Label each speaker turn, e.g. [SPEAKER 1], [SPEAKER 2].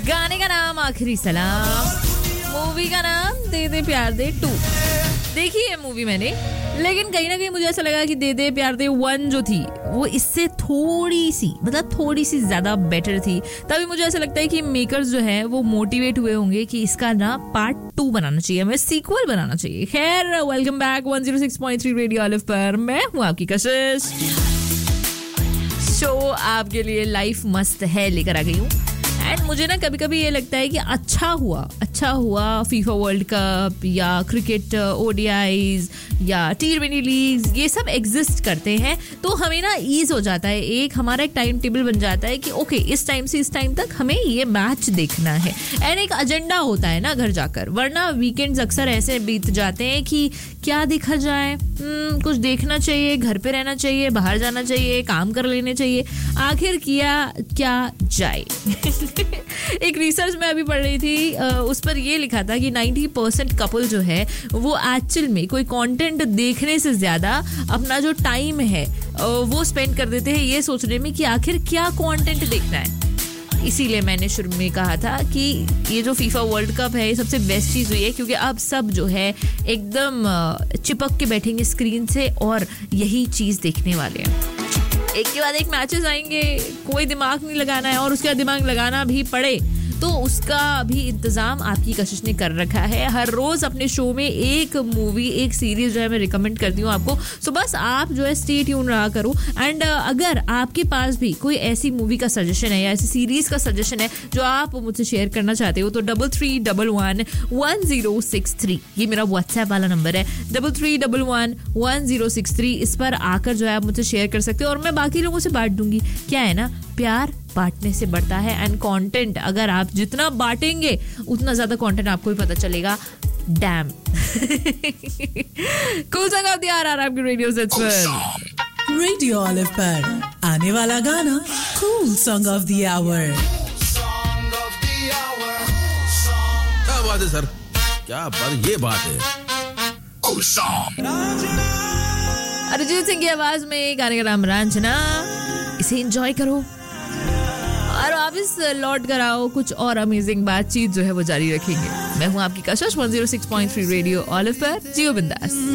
[SPEAKER 1] गाने का नाम आखिरी सलाम, मूवी का नाम दे दे प्यार दे 2। देखी है मूवी मैंने, लेकिन कहीं ना कहीं मुझे ऐसा लगा कि दे दे प्यार दे 1 जो थी वो इससे थोड़ी सी ज्यादा बेटर थी। तभी मुझे ऐसा लगता है कि मेकर्स जो है वो मोटिवेट हुए होंगे कि इसका ना पार्ट 2 बनाना चाहिए, हमें सीक्वल बनाना चाहिए। खैर, वेलकम बैक 106.3 रेडियो ऑलिव पर, मैं हूँ आपकी कशिश। शो आपके लिए लाइफ मस्त है लेकर आ गई हूँ। एंड मुझे ना कभी कभी ये लगता है कि अच्छा हुआ फीफा वर्ल्ड कप या क्रिकेट ओडीआईज या T20 लीग्स ये सब एग्जिस्ट करते हैं, तो हमें ना ईज हो जाता है, हमारा एक टाइम टेबल बन जाता है कि ओके इस टाइम से इस टाइम तक हमें ये मैच देखना है। एंड एक एजेंडा होता है ना घर जाकर, वरना वीकेंड्स अक्सर ऐसे बीत जाते हैं कि क्या देखा जाए, कुछ देखना चाहिए, घर पे रहना चाहिए, बाहर जाना चाहिए, काम कर लेने चाहिए, आखिर किया क्या जाए। एक रिसर्च में अभी पढ़ रही थी, उस पर ये लिखा था कि 90% कपल जो है वो एक्चुअल में कोई कंटेंट देखने से ज्यादा अपना जो टाइम है वो स्पेंड कर देते हैं ये सोचने में कि आखिर क्या कंटेंट देखना है। इसीलिए मैंने शुरू में कहा था कि ये जो फीफा वर्ल्ड कप है ये सबसे बेस्ट चीज हुई है, क्योंकि अब सब जो है एकदम चिपक के बैठेंगे स्क्रीन से और यही चीज देखने वाले हैं। एक के बाद एक मैचेस आएंगे, कोई दिमाग नहीं लगाना है, और उसका दिमाग लगाना भी पड़े तो उसका भी इंतजाम आपकी कशिश ने कर रखा है। हर रोज अपने शो में एक मूवी, एक सीरीज जो है मैं रिकमेंड करती हूँ आपको। सो बस आप जो है स्टे ट्यून रहा करो। एंड अगर आपके पास भी कोई ऐसी मूवी का सजेशन है या ऐसी सीरीज का सजेशन है जो आप मुझसे शेयर करना चाहते हो, तो 33111063 ये मेरा व्हाट्सएप वाला नंबर है, 33111063। इस पर आकर जो है आप मुझसे शेयर कर सकते हो और मैं बाकी लोगों से बांट दूंगी। क्या है ना, प्यार बांटने से बढ़ता है। एंड कंटेंट अगर आप जितना बांटेंगे उतना ज्यादा कंटेंट आपको भी पता चलेगा। Damn cool song of the our आपके रेडियो सेट पर।
[SPEAKER 2] रेडियो ऑलिव पर आने वाला गाना cool song of the our.
[SPEAKER 3] क्या बात है सर, क्या बात, ये बात है। कूल सॉन्ग
[SPEAKER 1] अरिजीत सिंह की आवाज में, गाने का नाम रांझना। इसे एंजॉय करो और वापस लौट कर आओ, कुछ और अमेजिंग बातचीत जो है वो जारी रखेंगे। मैं हूँ आपकी कशिश 106.3 रेडियो ऑलिव पर। जियो बिंदास।